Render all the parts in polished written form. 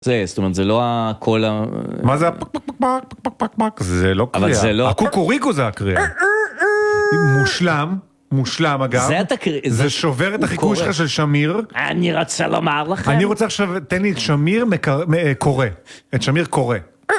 זאת אומרת, זה לא הקול... מה זה הפק פק פק פק פק פק פק? זה לא קריאה. אבל זה לא... הקוקוריקו זה הקריאה. מושלם אגב. זה התקריאה. זה שובר את החיקוי שלך של שמיר. אני רוצה לומר לכם. אני רוצה עכשיו, תן לי את שמיר קורא. את שמיר קורא.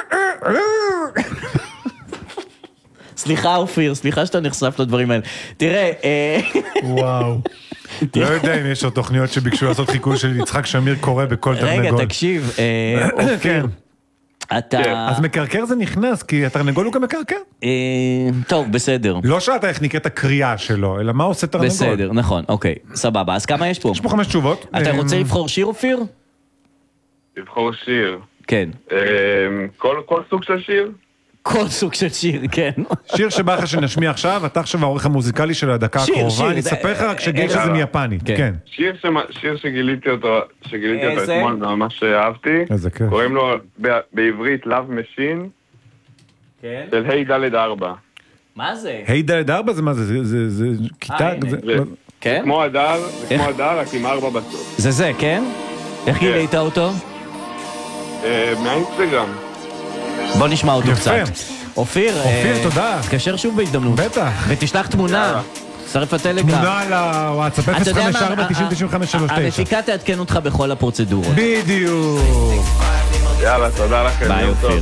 סליחה אופיר, סליחה שאתה נחשף לדברים האלה. תראה... וואו. לא יודע אם יש עוד תוכניות שביקשו לעשות חיקוי של יצחק שמיר קורא בכל תרנגול. רגע, תקשיב, אופיר. אתה... אז מקרקר זה נכנס, כי התרנגול הוא גם מקרקר. טוב, בסדר. לא שאלת איך נקראת הקריאה שלו, אלא מה עושה תרנגול. בסדר, נכון, אוקיי, סבבה. אז כמה יש פה? יש פה 5 תשובות. אתה רוצה לבחור שיר, אופיר? לבחור שיר. כן. כל סוג של שיר? כל סוג של שיר, כן. שיר שבא לך שנשמיע עכשיו, אתה עכשיו העורך המוזיקלי של הדקה הקרובה, אני אספר לך רק שגיל שזה מיפנית, כן. שיר שגיליתי אותו אתמול ממש אהבתי, קוראים לו בעברית Love Machine, של היי דלת 4. מה זה? היי דלת 4 זה מה זה? זה כיתה? כן? כמו הדר, רק עם 4 בסוף. זה, כן? איך גילית אותו? מהאינסטגרם. בוא נשמע אותו קצת. אופיר, תודה. תקשר שוב בהזדמנות. בטח. ותשלח תמונה. שרף הטלגרם. תמונה על הוואטסאפ 054-90-95-39. המפיקה תעדכן אותך בכל הפרוצדורות. בדיוק. יאללה, תודה לכם. ביי אופיר.